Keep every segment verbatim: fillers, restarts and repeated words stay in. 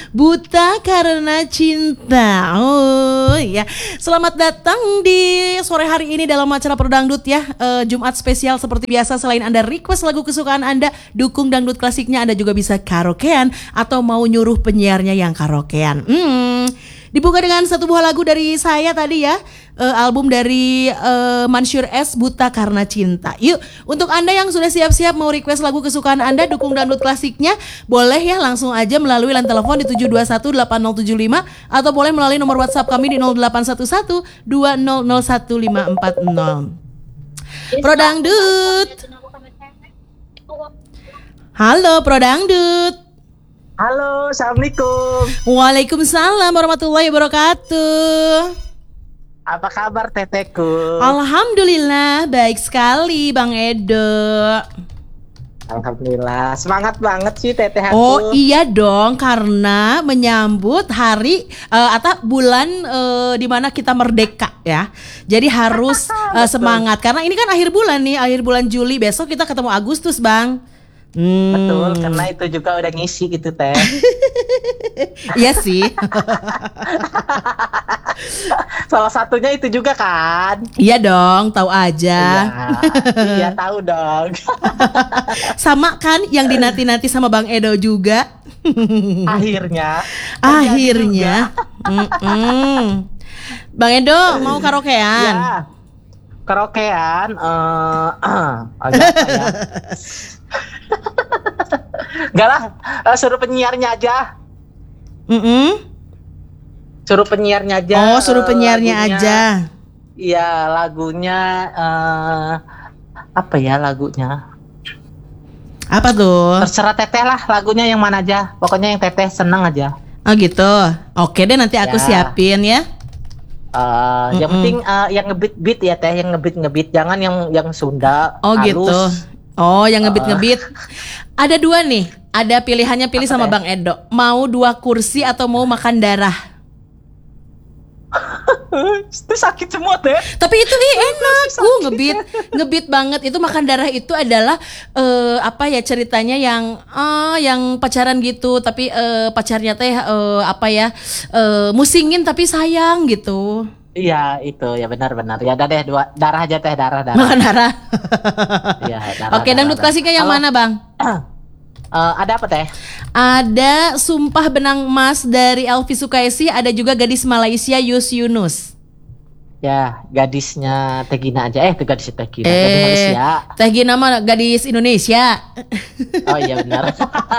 Buta Karena Cinta. Oh ya, selamat datang di sore hari ini dalam acara Prodangdut ya, uh, Jumat spesial seperti biasa. Selain Anda request lagu kesukaan Anda, dukung dangdut klasiknya, Anda juga bisa karaokean atau mau nyuruh penyiarnya yang karaokean. Hmm, dibuka dengan satu buah lagu dari saya tadi ya, uh, album dari uh, Mansyur S, Buta Karena Cinta. Yuk, untuk Anda yang sudah siap-siap mau request lagu kesukaan Anda, dukung dangdut klasiknya, boleh ya langsung aja melalui line telepon di tujuh dua satu delapan nol tujuh lima atau boleh melalui nomor WhatsApp kami di nol delapan satu satu dua nol nol satu lima empat nol. Prodangdut. Halo Prodangdut. Halo, assalamualaikum. Waalaikumsalam warahmatullahi wabarakatuh. Apa kabar teteku? Alhamdulillah baik sekali Bang Edo. Alhamdulillah, semangat banget sih teteh aku. Oh iya dong, karena menyambut hari uh, atau bulan uh, di mana kita merdeka ya. Jadi harus uh, semangat karena ini kan akhir bulan nih, akhir bulan Juli. Besok kita ketemu Agustus, Bang. Hmm. Betul, karena itu juga udah ngisi gitu teh. Iya sih. Salah satunya itu juga kan. Iya dong, tahu aja. Iya, iya tahu dong. Sama kan yang dinanti-nanti sama Bang Edo juga. Akhirnya. Akhirnya. Bang Edo mau karaokean? Ya. Karaokean uh, uh, agak apa ya? Enggak lah, uh, suruh penyiarnya aja. Mm-mm. Suruh penyiarnya aja. Oh, suruh penyiarnya lagunya, aja. Iya, lagunya uh, apa ya lagunya? Apa tuh? Terserah teteh lah lagunya yang mana aja. Pokoknya yang teteh seneng aja. Oh gitu. Oke deh, nanti aku Ya. siapin ya. Uh, yang penting uh, yang ngebit beat ya teh, yang ngebit ngebit, jangan yang yang Sunda. Oh halus. gitu. Oh, yang ngebit-ngebit. Ada dua nih. Ada pilihannya, pilih Apa sama teh? Bang Edo. Mau dua kursi atau mau makan darah? Itu sakit semua teh. Tapi itu ih, enak. Uh, ngebit, ngebit banget. Itu makan darah itu adalah uh, apa ya ceritanya yang uh, yang pacaran gitu, tapi uh, pacarnya teh uh, apa ya uh, musingin tapi sayang gitu. Iya itu ya benar-benar. Ya udah deh dua darah aja teh, darah darah. Makan darah. Iya, darah. Oke, dangdut klasiknya yang Halo. mana, Bang? Uh, ada apa teh? Ada Sumpah Benang Emas dari Elvi Sukaisi, ada juga Gadis Malaysia Yus Yunus. Ya, gadisnya Teh Gina aja. Eh, itu gadisnya Teh Gina. Gadis Eh, Malaysia. Teh Gina mah gadis Indonesia. Oh iya benar.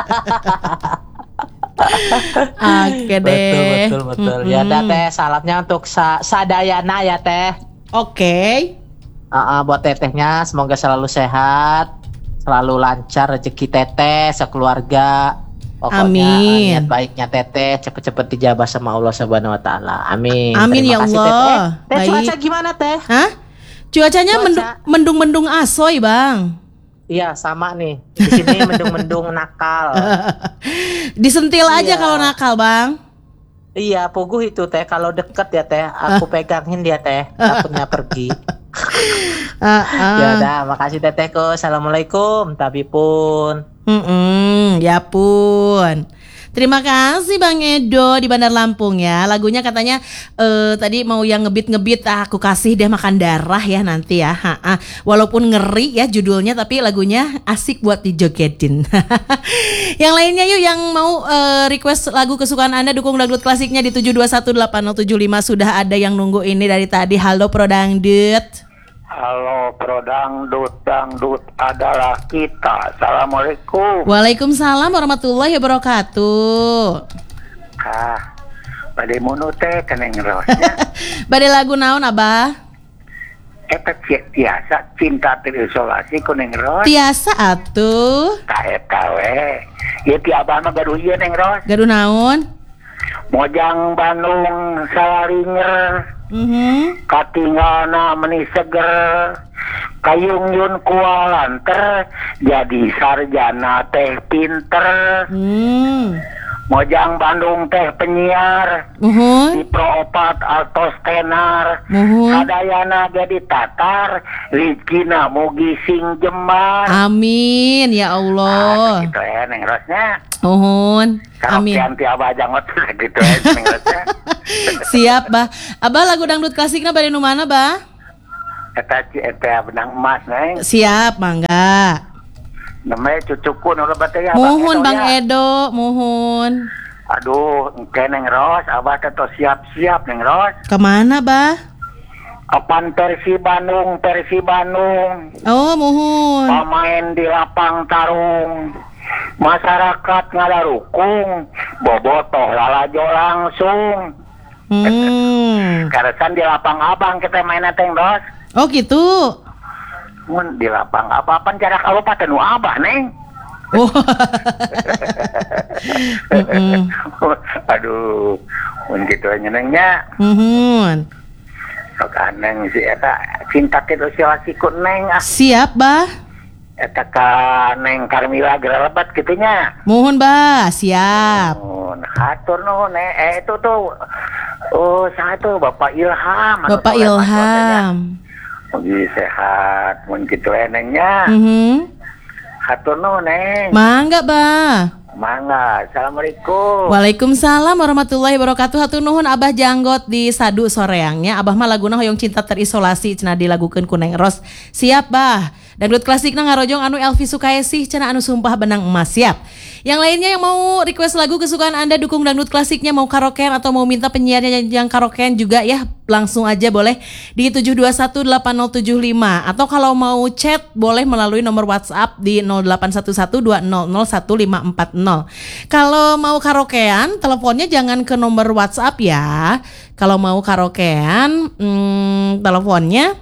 Oke deh. Betul betul betul. Ya udah teh, salamnya untuk sa Sadayana ya teh. Oke. Uh, uh, buat tetehnya semoga selalu sehat, selalu lancar rezeki teteh sekeluarga. Pokoknya Amin. niat baiknya teteh cepet-cepet dijabah sama Allah Subhanahu wa taala. Amin. Amin Terima ya kasih, Allah. Teteh. Eh, teh Baik. cuaca gimana teh? Hah? Cuacanya Cuaca. mendung- mendung-mendung asoy, Bang. Iya sama nih. Di sini mendung-mendung nakal. Disentil aja Iya. kalau nakal, Bang. Iya, puguh itu teh. Kalau deket ya teh, aku pegangin dia teh. Takutnya pergi. Ah, ah. Ya udah, makasih tetehku. Assalamualaikum. Tapi pun. Mm-mm, ya pun. Terima kasih Bang Edo di Bandar Lampung ya. Lagunya katanya eh, tadi mau yang ngebit-ngebit, ah, aku kasih deh Makan Darah ya nanti ya. Ha-ha. Walaupun ngeri ya judulnya, tapi lagunya asik buat dijogetin. Yang lainnya yuk, yang mau eh, request lagu kesukaan Anda, dukung dangdut klasiknya di tujuh dua satu delapan nol tujuh lima. Sudah ada yang nunggu ini dari tadi. Halo Prodangdut. Halo Prodangdut, dangdut adalah kita. Assalamualaikum. Waalaikumsalam warahmatullahi wabarakatuh. Ah, pada munu teh keneng rosnya. Bade lagu naon Abah? Eta cek tiasa cinta terisolasi kuneng ros. Tiasa atuh. Ka eta we. Ieu ti abah mah gaduh ieu neng ros. Gaduh naon? Mojang Bandung salaringer. Mhm. Katingalna meni seger. Kayung yun kualanter. Jadi sarjana teh pinter. Hmm. Mojang Bandung teh penyiar. Muhun. Di Proopat altos tenar. Muhun. Sadayana jadi tatar. Rizkina mugi sing jembar. Amin ya Ah, Allah. gitu ya Neng Rosnya. Muhun. Amin. Karaokean ti Abah Jangot gitu ya Neng Rosnya. Siap, Bah. Abah lagu dangdut klasiknya bari nu mana, Bah? Eta ci eta benang emas Neng. Siap, mangga. Namanya cucuku nu lebat teh ya. Muhun Edo Bang ya. Edo, muhun. Aduh, engke Neng Ros, Abah teh tos siap-siap Neng Ros. Kemana, Bah? Apan Persi Bandung, Persi Bandung. Oh, muhun. Pamain di lapang tarung. Masyarakat ngadarukung. Bobotoh lalajo langsung. Hmm. Karesan di lapang abang kita main Neng Ros. Oh, gitu. Mun di lapang apa-apa jarak kabupaten nu Abah Neng. Oh. Mm-mm. Aduh, mun kitu nya Nengnya. Muhun. Sok Neng si eta cinta teh silasi ku Neng ah. Siap, Bah. Eta ka Neng Karmila gerelebat kitunya. Muhun, Bah. Siap. Oh, hatur nuhun eh itu tuh. Oh, satu Bapak Ilham. anu Bapak toleh maksudnya. Ilham. Mugi sehat mun kitu Nengnya. Mhm. Hatur nuhun Neng. Mangga, Bah. Mangga. Assalamualaikum. Waalaikumsalam warahmatullahi wabarakatuh. Hatur nuhun Abah Janggot di Sadu Soreangnya. Abah mah laguna hoyong cinta terisolasi cenah dilagukeun ku Neng Ros. Siap, Bah. Dangdut klasikna ngarojong anu Elvi Sukaesih cenah anu sumpah benang emas. Siap. Yang lainnya yang mau request lagu kesukaan Anda dukung dangdut klasiknya, mau karaokean atau mau minta penyiarnya yang karaokean juga ya, langsung aja boleh di tujuh dua satu delapan nol tujuh lima, atau kalau mau chat boleh melalui nomor WhatsApp di nol delapan satu satu dua nol nol satu lima empat nol. Kalau mau karaokean teleponnya jangan ke nomor WhatsApp ya. Kalau mau karaokean hmm, teleponnya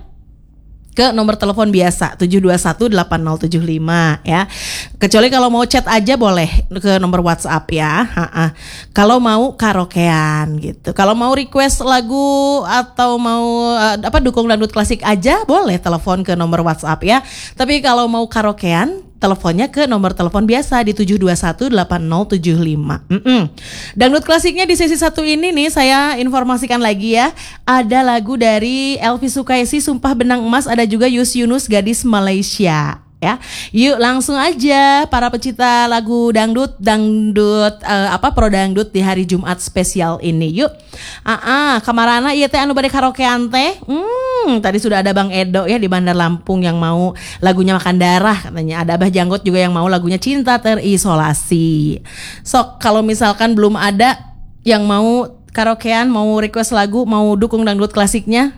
ke nomor telepon biasa tujuh dua satu delapan nol tujuh lima ya. Kecuali kalau mau chat aja boleh ke nomor WhatsApp ya. Ha-ha. Kalau mau karaokean gitu. Kalau mau request lagu atau mau uh, apa dukung dangdut klasik aja boleh telepon ke nomor WhatsApp ya. Tapi kalau mau karaokean teleponnya ke nomor telepon biasa di tujuh dua satu delapan nol tujuh lima. Mm-mm. Dangdut klasiknya di sesi satu ini nih saya informasikan lagi ya. Ada lagu dari Elvi Sukaesih Sumpah Benang Emas, ada juga Yus Yunus Gadis Malaysia. Ya, yuk langsung aja para pecinta lagu dangdut, dangdut uh, apa pro dangdut di hari Jumat spesial ini. Yuk, ah, ah kamarana ieu teh anu bade karaokean teh. Hmm, tadi sudah ada Bang Edo ya di Bandar Lampung yang mau lagunya Makan Darah katanya. Ada Abah Janggot juga yang mau lagunya Cinta Terisolasi. Sok kalau misalkan belum ada yang mau karaokean, mau request lagu, mau dukung dangdut klasiknya,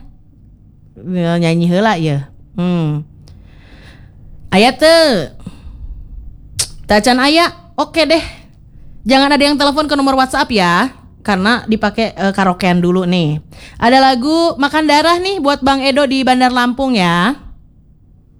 nyanyi heula ya. Hmm. Aya teu. Tacan aya. Oke deh. Jangan ada yang telepon ke nomor WhatsApp ya, karena dipakai e, karaokean dulu nih. Ada lagu Makan Darah nih buat Bang Edo di Bandar Lampung ya.